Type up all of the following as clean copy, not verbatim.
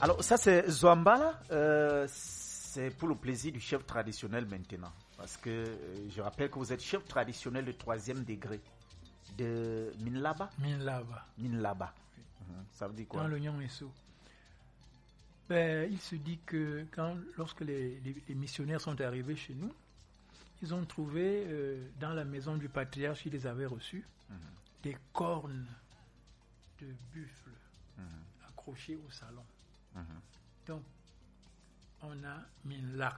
Alors, ça, c'est Zouambala. C'est pour le plaisir du chef traditionnel maintenant. Parce que je rappelle que vous êtes chef traditionnel de 3e degré de Minlaba. Minlaba. Oui. Ça veut dire quoi? Dans l'Oignon Esso. Il se dit que lorsque les missionnaires sont arrivés chez nous, ils ont trouvé dans la maison du patriarche qui les avait reçus des cornes de buffle accrochées au salon. Donc, on a mis lac.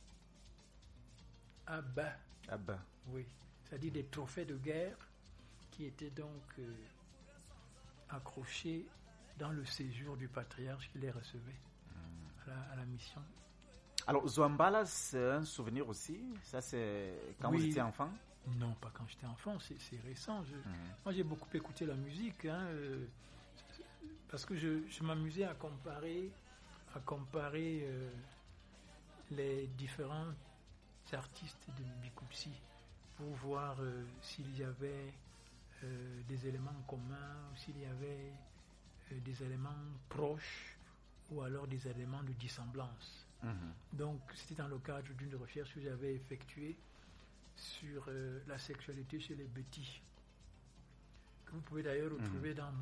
Abba. Oui. C'est-à-dire des trophées de guerre qui étaient donc accrochés dans le séjour du patriarche qui les recevait à la mission. Alors, Zouambala, c'est un souvenir aussi? Ça, c'est quand vous étiez enfant? Non, pas quand j'étais enfant, c'est récent. Moi, j'ai beaucoup écouté la musique, parce que je m'amusais à comparer les différents artistes de Bikutsi pour voir s'il y avait des éléments communs, ou s'il y avait des éléments proches, ou alors des éléments de dissemblance. Donc, c'était dans le cadre d'une recherche que j'avais effectuée sur la sexualité chez les petits, que vous pouvez d'ailleurs retrouver dans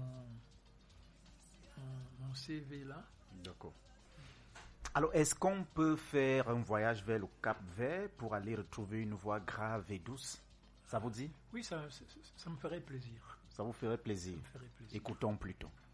mon CV là. D'accord. Alors, est-ce qu'on peut faire un voyage vers le Cap-Vert pour aller retrouver une voix grave et douce? Ça vous dit? Oui, ça me ferait plaisir. Ça vous ferait plaisir. Ça me ferait plaisir. Écoutons plutôt.